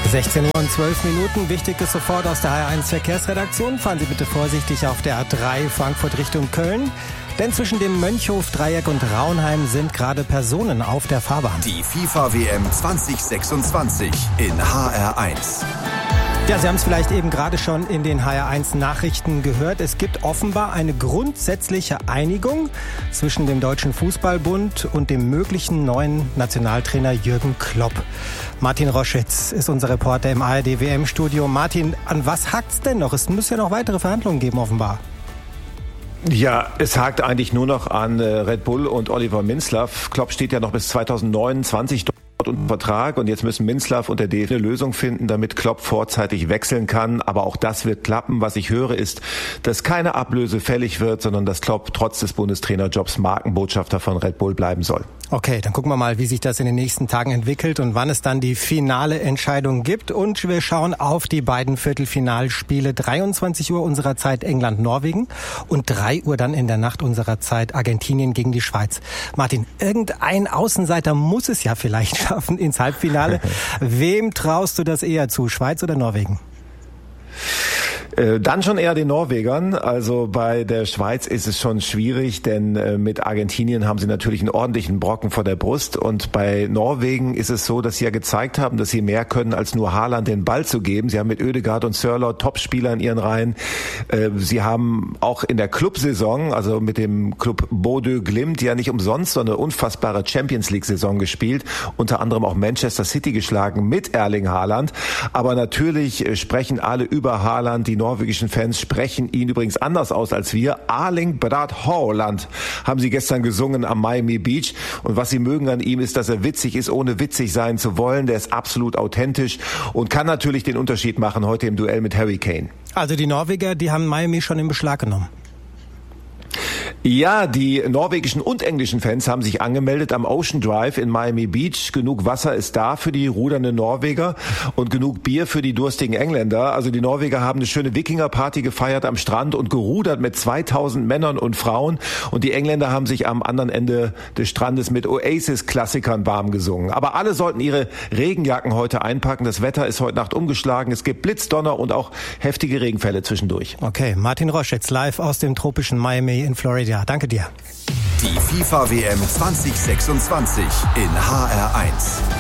16 Uhr und 12 Minuten. Wichtig ist sofort aus der HR1 Verkehrsredaktion. Fahren Sie bitte vorsichtig auf der A3 Frankfurt Richtung Köln. Denn zwischen dem Mönchhof-Dreieck und Raunheim sind gerade Personen auf der Fahrbahn. Die FIFA-WM 2026 in HR1. Ja, Sie haben es vielleicht eben gerade schon in den HR1-Nachrichten gehört. Es gibt offenbar eine grundsätzliche Einigung zwischen dem Deutschen Fußballbund und dem möglichen neuen Nationaltrainer Jürgen Klopp. Martin Roschitz ist unser Reporter im ARD-WM-Studio. Martin, an was hakt's denn noch? Es muss ja noch weitere Verhandlungen geben, offenbar. Ja, es hakt eigentlich nur noch an Red Bull und Oliver Minzlaff. Klopp steht ja noch bis 2029 dort unter Vertrag und jetzt müssen Minzlaff und der DFB eine Lösung finden, damit Klopp vorzeitig wechseln kann. Aber auch das wird klappen. Was ich höre, ist, dass keine Ablöse fällig wird, sondern dass Klopp trotz des Bundestrainerjobs Markenbotschafter von Red Bull bleiben soll. Okay, dann gucken wir mal, wie sich das in den nächsten Tagen entwickelt und wann es dann die finale Entscheidung gibt. Und wir schauen auf die beiden Viertelfinalspiele. 23 Uhr unserer Zeit England-Norwegen und 3 Uhr dann in der Nacht unserer Zeit Argentinien gegen die Schweiz. Martin, irgendein Außenseiter muss es ja vielleicht schaffen ins Halbfinale. Wem traust du das eher zu, Schweiz oder Norwegen? Dann schon eher den Norwegern. Also bei der Schweiz ist es schon schwierig, denn mit Argentinien haben sie natürlich einen ordentlichen Brocken vor der Brust. Und bei Norwegen ist es so, dass sie ja gezeigt haben, dass sie mehr können, als nur Haaland den Ball zu geben. Sie haben mit Ødegaard und Sørloth Topspieler in ihren Reihen. Sie haben auch in der Clubsaison, also mit dem Club Bodø Glimt, ja nicht umsonst so eine unfassbare Champions-League-Saison gespielt. Unter anderem auch Manchester City geschlagen mit Erling Haaland. Aber natürlich sprechen alle über Haaland. Die norwegischen Fans sprechen ihn übrigens anders aus als wir. Erling Braut Haaland haben sie gestern gesungen am Miami Beach. Und was sie mögen an ihm ist, dass er witzig ist, ohne witzig sein zu wollen. Der ist absolut authentisch und kann natürlich den Unterschied machen heute im Duell mit Harry Kane. Also die Norweger, die haben Miami schon in Beschlag genommen. Ja, die norwegischen und englischen Fans haben sich angemeldet am Ocean Drive in Miami Beach. Genug Wasser ist da für die rudernden Norweger und genug Bier für die durstigen Engländer. Also die Norweger haben eine schöne Wikinger-Party gefeiert am Strand und gerudert mit 2000 Männern und Frauen. Und die Engländer haben sich am anderen Ende des Strandes mit Oasis-Klassikern warm gesungen. Aber alle sollten ihre Regenjacken heute einpacken. Das Wetter ist heute Nacht umgeschlagen. Es gibt Blitzdonner und auch heftige Regenfälle zwischendurch. Okay, Martin Roschitz live aus dem tropischen Miami in Florida. Danke dir. Die FIFA-WM 2026 in HR1.